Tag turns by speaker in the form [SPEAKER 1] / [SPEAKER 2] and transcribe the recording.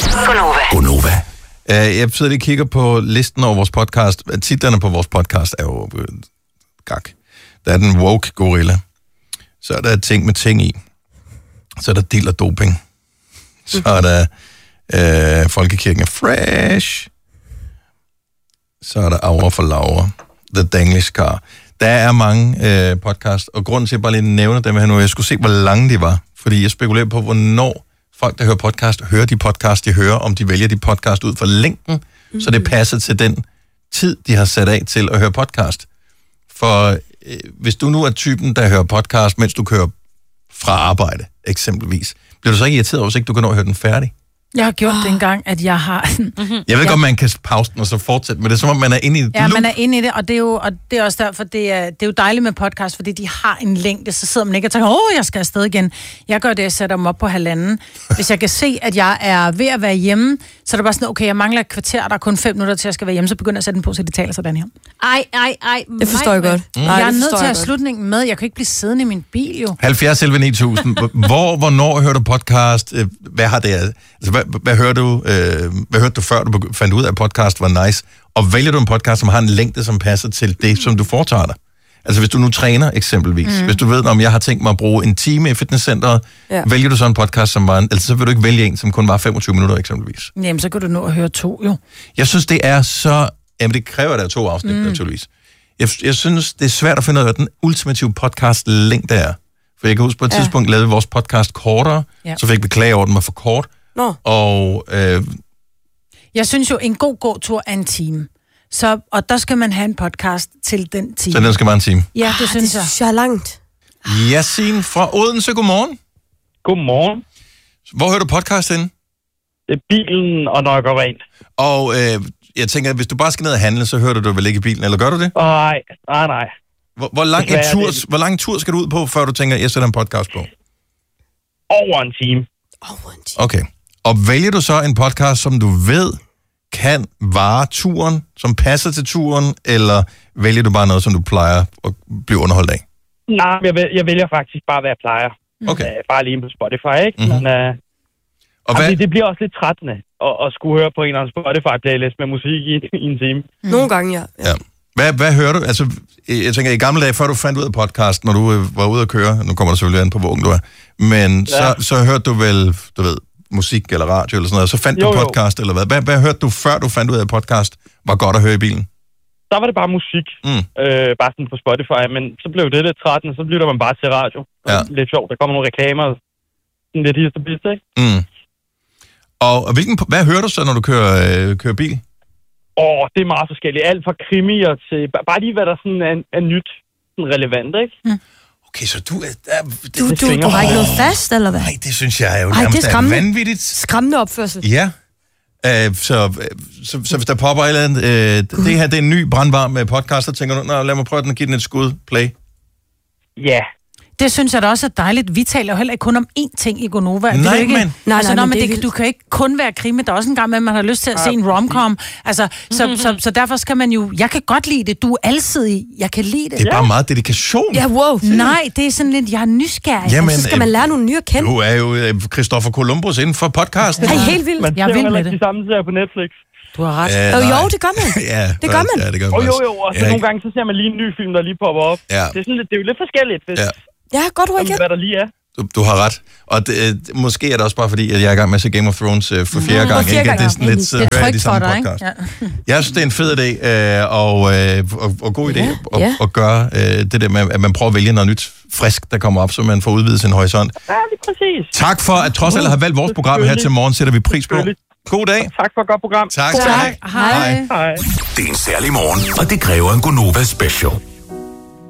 [SPEAKER 1] Gonova. Jeg sidder lige og kigger på listen over vores podcast. Titlerne på vores podcast er jo gak. Der er den woke gorilla. Så er der ting med ting i. Så er der dild og doping. Så er der Folkekirken er fresh. Så er der Aura for Laura. The Danglish Car. Der er mange podcast, og grunden til, at jeg bare lige nævner dem her nu, jeg skulle se, hvor lange de var. Fordi jeg spekulerer på, hvornår folk, der hører podcast, hører de podcast, de hører, om de vælger de podcast ud for længden, så det passer til den tid, de har sat af til at høre podcast. For hvis du nu er typen, der hører podcast, mens du kører fra arbejde, eksempelvis, bliver du så ikke irriteret over, hvis ikke du kan nå at høre den færdig?
[SPEAKER 2] Jeg har gjort det engang, at jeg har...
[SPEAKER 1] Jeg ved godt, man kan pause den og så fortsætte, men det er som om, man er inde i det.
[SPEAKER 2] Ja, man er inde i det, og det er også derfor, det er jo dejligt med podcast, fordi de har en længde, så sidder man ikke og tænker, jeg skal afsted igen. Jeg gør det, jeg sætter dem op på 1,5. Hvis jeg kan se, at jeg er ved at være hjemme, så er det bare sådan, okay, jeg mangler et kvarter, der er kun 5 minutter til, jeg skal være hjemme, så begynder jeg at sætte den på, så de taler sådan her.
[SPEAKER 3] Ej.
[SPEAKER 4] Det forstår jeg godt.
[SPEAKER 2] Jeg er nødt til at have slutningen med. Jeg kan ikke blive siddende i min bil, jo.
[SPEAKER 1] 70 11 9000. Hvornår hører du podcast? Hvad har det? Altså, hvad hørte du før du fandt ud af, at podcast var nice? Og vælger du en podcast, som har en længde, som passer til det, som du foretager dig? Altså hvis du nu træner eksempelvis, hvis du ved, om jeg har tænkt mig at bruge en time i fitnesscenteret, vælger du så en podcast, som var altså så vil du ikke vælge en, som kun var 25 minutter eksempelvis.
[SPEAKER 2] Jamen, så kan du nå at høre 2, jo.
[SPEAKER 1] Jeg synes, det er så... Jamen, det kræver der 2 afsnit, naturligvis. Jeg synes, det er svært at finde ud af, hvad den ultimative podcast-længde er. For jeg kan huske, på et tidspunkt lavede vi vores podcast kortere, så fik vi klage over, den var for kort. Og...
[SPEAKER 2] Jeg synes jo, en god gåtur er en time. Og der skal man have en podcast til den time.
[SPEAKER 1] Så den skal være en time?
[SPEAKER 2] Ja, det synes jeg.
[SPEAKER 4] Det er langt.
[SPEAKER 1] Yasin fra Odense, godmorgen.
[SPEAKER 5] Godmorgen.
[SPEAKER 1] Hvor hører du podcast henne?
[SPEAKER 5] Det er bilen, og når jeg går rent.
[SPEAKER 1] Og jeg tænker, at hvis du bare skal ned og handle, så hører du vel ikke i bilen, eller gør du det?
[SPEAKER 5] Nej.
[SPEAKER 1] Hvor lang tur skal du ud på, før du tænker, at jeg sætter en podcast på?
[SPEAKER 5] Over en time.
[SPEAKER 1] Okay. Og vælger du så en podcast, som du ved kan vare turen, som passer til turen, eller vælger du bare noget, som du plejer at blive underholdt af?
[SPEAKER 5] Nej, jeg vælger faktisk bare, hvad jeg plejer.
[SPEAKER 1] Okay.
[SPEAKER 5] Bare lige på Spotify, ikke?
[SPEAKER 1] Mm-hmm.
[SPEAKER 5] Men,
[SPEAKER 1] og
[SPEAKER 5] det bliver også lidt trættende at skulle høre på en eller anden Spotify-playlist med musik i en time.
[SPEAKER 4] Nogle gange, ja.
[SPEAKER 1] Hvad hører du? Altså, jeg tænker, i gamle dage, før du fandt ud af podcast, når du var ude at køre, nu kommer der selvfølgelig an på, hvor ung du er, men så hørte du vel, du ved, musik eller radio eller sådan noget, så fandt du podcast eller hvad? Hvad hørte du, før du fandt ud af, at podcast var godt at høre i bilen?
[SPEAKER 5] Der var det bare musik, bare sådan på Spotify, men så blev det lidt trættende, så lytter man bare til radio. Lidt sjovt, der kommer nogle reklamer, sådan lidt hist og pist, ikke?
[SPEAKER 1] Og hvad hører du så, når du kører bil?
[SPEAKER 5] Det er meget forskelligt. Alt fra krimier til, bare lige hvad der sådan er nyt, sådan relevant, ikke?
[SPEAKER 1] Okay, så du er...
[SPEAKER 4] Du har ikke noget fast, eller hvad?
[SPEAKER 1] Nej, det synes jeg er jo nærmest er vanvittigt.
[SPEAKER 4] Skræmmende opførsel.
[SPEAKER 1] Ja. Så hvis der popper et eller andet... det her, det er en ny brandvarm podcast, så tænker du, lad mig prøve den og give den et skud. Play.
[SPEAKER 5] Ja.
[SPEAKER 2] Det synes jeg da også er dejligt. Vi taler jo heller ikke kun om én ting i Gonova.
[SPEAKER 1] Nej,
[SPEAKER 2] ikke,
[SPEAKER 1] men...
[SPEAKER 2] Du kan ikke kun være krimi. Der er også en gang med, at man har lyst til at se en romcom. Altså, så derfor skal man jo... Jeg kan godt lide det. Du er alsidig. Jeg kan lide det.
[SPEAKER 1] Det er bare meget dedikation.
[SPEAKER 4] Ja, wow.
[SPEAKER 2] Nej, det er sådan lidt... Jeg er nysgerrig.
[SPEAKER 1] Jamen,
[SPEAKER 4] så skal man lære nogle nye at kende.
[SPEAKER 1] Du er jo Christopher Columbus inden for podcasten.
[SPEAKER 4] Hey, helt vildt.
[SPEAKER 2] Jeg er vild med det.
[SPEAKER 5] De samme serier på Netflix.
[SPEAKER 2] Du har ret.
[SPEAKER 4] Jo, det gør man. Det gør man.
[SPEAKER 1] Ja, det gør man.
[SPEAKER 5] Jo. Og så nogle gange, så ser man lige en ny film, der lige popper op.
[SPEAKER 1] Ja.
[SPEAKER 5] Det er jo lidt forskelligt, hvis...
[SPEAKER 4] Ja, godt ord igen.
[SPEAKER 5] Hvad der lige er.
[SPEAKER 1] Du har ret. Og måske er det også bare fordi, at jeg er i gang med at se Game of Thrones for fjerde gang. Ikke? Det er sådan lidt
[SPEAKER 2] det er trygt for dig,
[SPEAKER 1] podcast. Ikke? Jeg synes, det er en fed idé og god idé at gøre det der med, at man prøver at vælge noget nyt, frisk, der kommer op, så man får udvidet sin horisont.
[SPEAKER 5] Ja, det er præcis.
[SPEAKER 1] Tak for, at trods alt har valgt vores program her til morgen, sætter vi pris på. God dag.
[SPEAKER 5] Tak for et godt program.
[SPEAKER 1] Tak.
[SPEAKER 2] Hej.
[SPEAKER 1] Hej. Det er en særlig morgen, og det kræver en Gonova special.